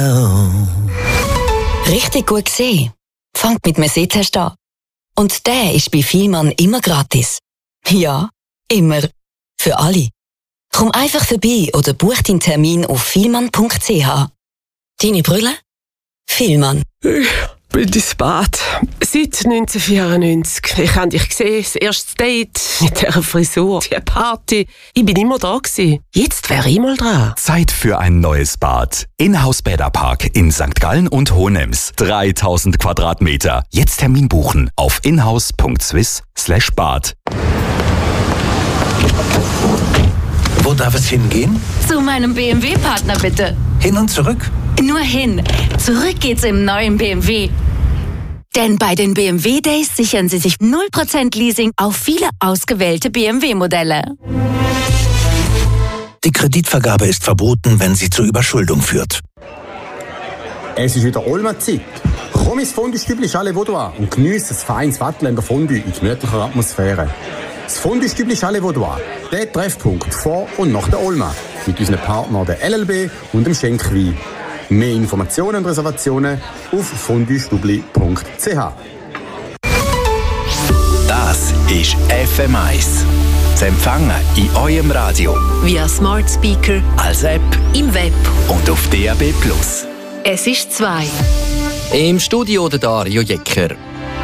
Richtig gut gesehen. Fangt mit einem Sehtest an. Und der ist bei Vielmann immer gratis. Ja, immer. Für alle. Komm einfach vorbei oder buch deinen Termin auf vielmann.ch. Deine Brille? Vielmann. Ich bin ins Bad. Seit 1994. Ich habe dich gesehen, das erste Date mit dieser Frisur, die Party. Ich bin immer da gewesen. Jetzt wäre ich mal dran. Zeit für ein neues Bad. Inhouse Bäderpark in St. Gallen und Hohenems. 3000 Quadratmeter. Jetzt Termin buchen auf inhouse.swiss/bad. Wo darf es hingehen? Zu meinem BMW-Partner bitte. Hin und zurück? Nur hin. Zurück geht's im neuen BMW. Denn bei den BMW Days sichern Sie sich 0% Leasing auf viele ausgewählte BMW-Modelle. Die Kreditvergabe ist verboten, wenn sie zu Überschuldung führt. Es ist wieder Olma-Zeit. Komm ins Fondue-Stübli Chalet Vaudois und geniesse ein feines Wattländer Fondue in gemütlicher Atmosphäre. Das Fondue-Stübli Chalet Vaudois, der Treffpunkt vor und nach der Olma. Mit unseren Partnern der LLB und dem Schenkwein. Mehr Informationen und Reservationen auf fonduestubli.ch. Das ist FM1. Zu empfangen in eurem Radio, via Smart Speaker, als App im Web und auf DAB+. Es ist 2. Im Studio der Dario Jecker.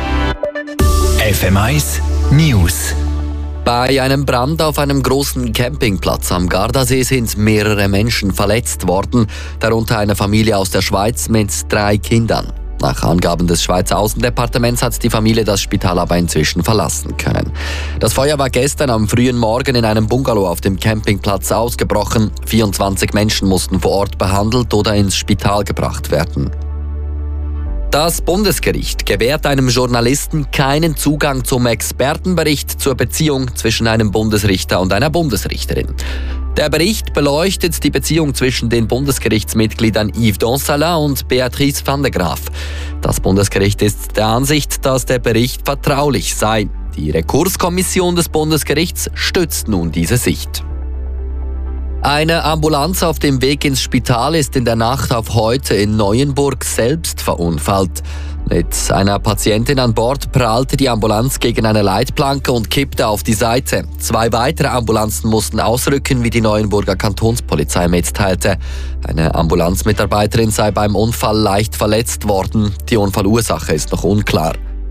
FM1 News. Bei einem Brand auf einem großen Campingplatz am Gardasee sind mehrere Menschen verletzt worden, darunter eine Familie aus der Schweiz mit 3 Kindern. Nach Angaben des Schweizer Außendepartements hat die Familie das Spital aber inzwischen verlassen können. Das Feuer war gestern am frühen Morgen in einem Bungalow auf dem Campingplatz ausgebrochen. 24 Menschen mussten vor Ort behandelt oder ins Spital gebracht werden. Das Bundesgericht gewährt einem Journalisten keinen Zugang zum Expertenbericht zur Beziehung zwischen einem Bundesrichter und einer Bundesrichterin. Der Bericht beleuchtet die Beziehung zwischen den Bundesgerichtsmitgliedern Yves Donsalin und Beatrice van der Graaf. Das Bundesgericht ist der Ansicht, dass der Bericht vertraulich sei. Die Rekurskommission des Bundesgerichts stützt nun diese Sicht. Eine Ambulanz auf dem Weg ins Spital ist in der Nacht auf heute in Neuenburg selbst verunfallt. Mit einer Patientin an Bord prallte die Ambulanz gegen eine Leitplanke und kippte auf die Seite. 2 weitere Ambulanzen mussten ausrücken, wie die Neuenburger Kantonspolizei mitteilte. Eine Ambulanzmitarbeiterin sei beim Unfall leicht verletzt worden. Die Unfallursache ist noch unklar.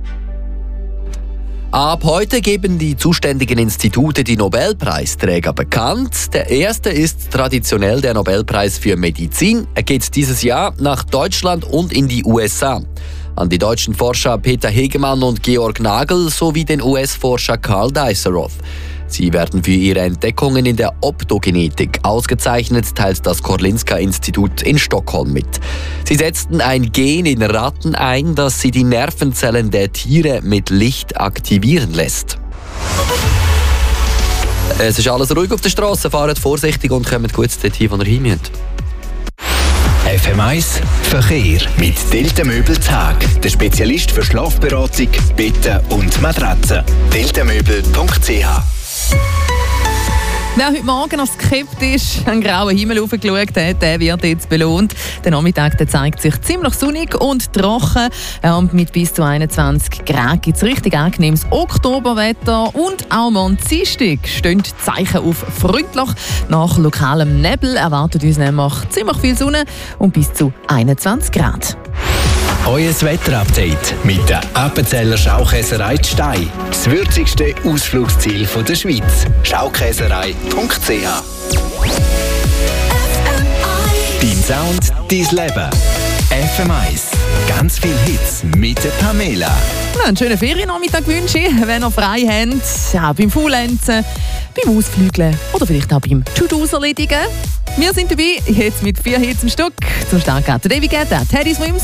Ab heute geben die zuständigen Institute die Nobelpreisträger bekannt. Der erste ist traditionell der Nobelpreis für Medizin. Er geht dieses Jahr nach Deutschland und in die USA. An die deutschen Forscher Peter Hegemann und Georg Nagel sowie den US-Forscher Carl Deisseroth. Sie werden für ihre Entdeckungen in der Optogenetik ausgezeichnet, teilt das Karolinska-Institut in Stockholm mit. Sie setzten ein Gen in Ratten ein, das sie die Nervenzellen der Tiere mit Licht aktivieren lässt. Es ist alles ruhig auf der Straße, fahrt vorsichtig und kommt gut dorthin, wo ihr hin müsst. FM1 Verkehr mit Delta Möbel Tag, der Spezialist für Schlafberatung, Betten und Matratzen. deltamöbel.ch. Wer heute Morgen noch skeptisch an den grauen Himmel hochgeschaut hat, der wird jetzt belohnt. Der Nachmittag der zeigt sich ziemlich sonnig und trocken. Mit bis zu 21 Grad gibt es richtig angenehmes Oktoberwetter. Und auch am Dienstag stehen die Zeichen auf freundlich. Nach lokalem Nebel erwartet uns nämlich ziemlich viel Sonne und bis zu 21 Grad. Euer Wetterupdate mit der Appenzeller Schaukäserei Stein. Das würzigste Ausflugsziel der Schweiz. Schaukäserei.ch. Dein Sound, dein Leben. FM1. Ganz viel Hits mit der Pamela. Einen schönen Feriennachmittag wünsche ich, wenn ihr frei habt. Ja, beim Faulenzen, beim Ausflügeln oder vielleicht auch beim To-Dos erledigen. Wir sind dabei, jetzt mit 4 Hits im Stück. Zum Start geht der David Guetta, Teddy Swims